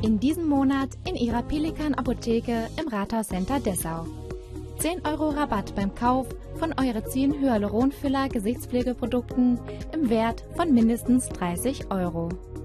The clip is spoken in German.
In diesem Monat in Ihrer Pelikan Apotheke im Rathauscenter Dessau. 10 Euro Rabatt beim Kauf von Eurazin Hyaluronfüller Gesichtspflegeprodukten im Wert von mindestens 30 Euro.